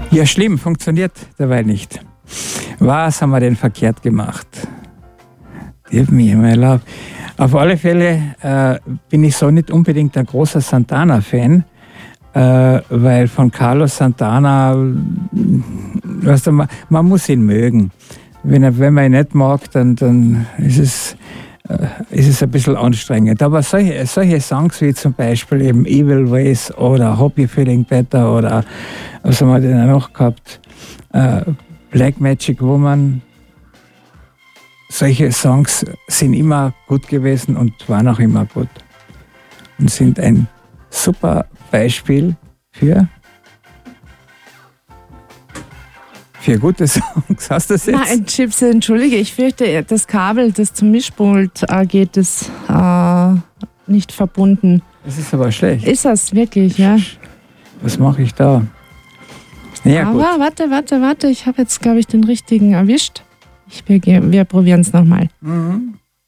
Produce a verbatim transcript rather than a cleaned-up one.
Ja, schlimm, funktioniert dabei nicht. Was haben wir denn verkehrt gemacht? Gib mir mal Love. Auf alle Fälle äh, bin ich so nicht unbedingt ein großer Santana-Fan, äh, weil von Carlos Santana, weißt du, man, man muss ihn mögen. Wenn, er, wenn man ihn nicht mag, dann, dann ist es, äh, ist es ein bisschen anstrengend. Aber solche, solche Songs wie zum Beispiel eben Evil Ways oder Hope You Feeling Better oder was haben wir denn auch noch gehabt? Äh, Black Magic Woman. Solche Songs sind immer gut gewesen und waren auch immer gut. Und sind ein super Beispiel für, für gute Songs. Hast du das jetzt? Nein, Chips, entschuldige, ich fürchte, das Kabel, das zum Mischpult äh, geht, ist äh, nicht verbunden. Das ist aber schlecht. Ist das wirklich, ja? Was mache ich da? Ja, aber gut. warte, warte, warte, ich habe jetzt, glaube ich, den richtigen erwischt. Ich, wir wir probieren es nochmal. Mhm.